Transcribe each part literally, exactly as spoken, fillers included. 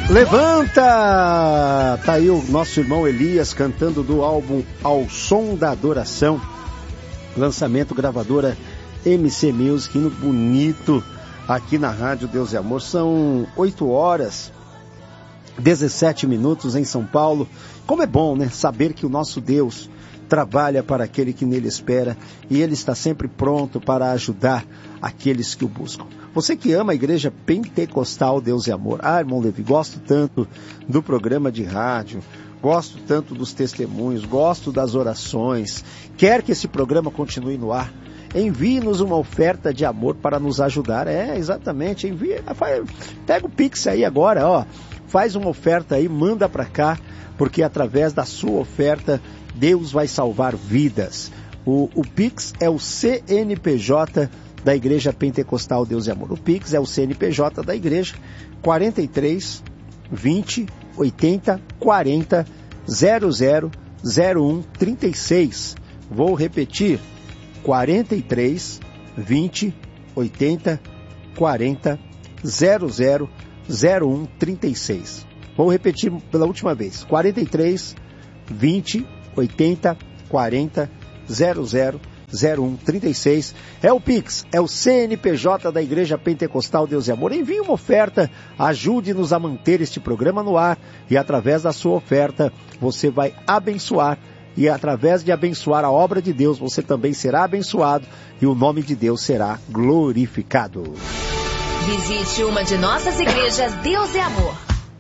Levanta! Tá aí o nosso irmão Elias cantando do álbum Ao Som da Adoração. Lançamento gravadora M C Music, hino bonito aqui na Rádio Deus e Amor. São oito horas, dezessete minutos em São Paulo. Como é bom, né? Saber que o nosso Deus trabalha para aquele que nele espera e ele está sempre pronto para ajudar aqueles que o buscam. Você que ama a Igreja Pentecostal Deus e Amor. Ah, irmão Levi, gosto tanto do programa de rádio, gosto tanto dos testemunhos, gosto das orações. Quer que esse programa continue no ar? Envie-nos uma oferta de amor para nos ajudar. É, exatamente. Envie, pega o Pix aí agora, ó. Faz uma oferta aí, manda para cá, porque através da sua oferta, Deus vai salvar vidas. O, o Pix é o C N P J da Igreja Pentecostal Deus e Amor. O Pix é o C N P J da Igreja, quarenta e três, vinte, oitenta, quarenta, zero zero zero um trinta e seis. Vou repetir, quarenta e três, vinte, oitenta, quarenta, zero zero zero um trinta e seis. Vou repetir pela última vez, quarenta e três, vinte, oitenta, quarenta, zero zero zero um trinta e seis. É o Pix, é o C N P J da Igreja Pentecostal Deus e Amor. Envie uma oferta, ajude-nos a manter este programa no ar e através da sua oferta você vai abençoar e através de abençoar a obra de Deus você também será abençoado e o nome de Deus será glorificado. Visite uma de nossas igrejas Deus e Amor.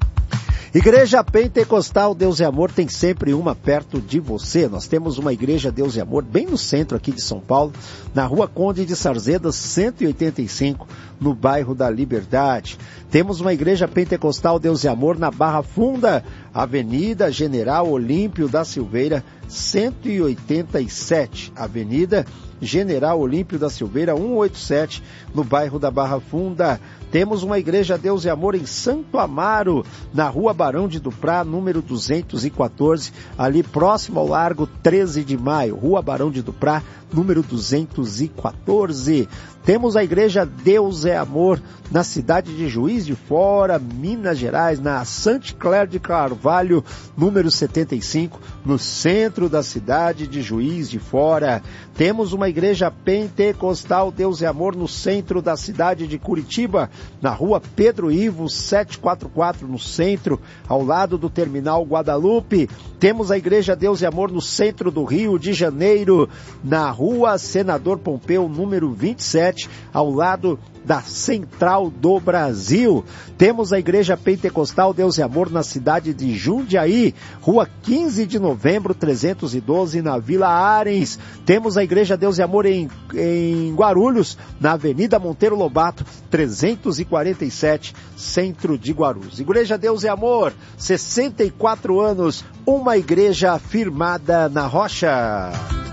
Igreja Pentecostal Deus e Amor tem sempre uma perto de você. Nós temos uma Igreja Deus e Amor bem no centro aqui de São Paulo, na Rua Conde de Sarzeda, cento e oitenta e cinco, no bairro da Liberdade. Temos uma Igreja Pentecostal Deus e Amor na Barra Funda, Avenida General Olímpio da Silveira, cento e oitenta e sete. Avenida General Olímpio da Silveira, cento e oitenta e sete, no bairro da Barra Funda. Temos uma Igreja Deus e Amor em Santo Amaro, na Rua Barão de Duprá, número duzentos e quatorze, ali próximo ao Largo treze de maio, Rua Barão de Duprá, número duzentos e quatorze. Temos a Igreja Deus é Amor na cidade de Juiz de Fora, Minas Gerais, na Santa Clara de Carvalho, número setenta e cinco, no centro da cidade de Juiz de Fora. Temos uma Igreja Pentecostal Deus é Amor no centro da cidade de Curitiba, na Rua Pedro Ivo setecentos e quarenta e quatro, no centro, ao lado do Terminal Guadalupe. Temos a Igreja Deus e Amor no centro do Rio de Janeiro, na Rua Senador Pompeu, número vinte e sete, ao lado da Central do Brasil. Temos a Igreja Pentecostal Deus e Amor na cidade de Jundiaí, Rua quinze de novembro, trezentos e doze, na Vila Arens. Temos a Igreja Deus e Amor em, em Guarulhos, na Avenida Monteiro Lobato, trezentos e quarenta e sete, centro de Guarulhos. Igreja Deus e Amor, sessenta e quatro anos, uma igreja firmada na rocha.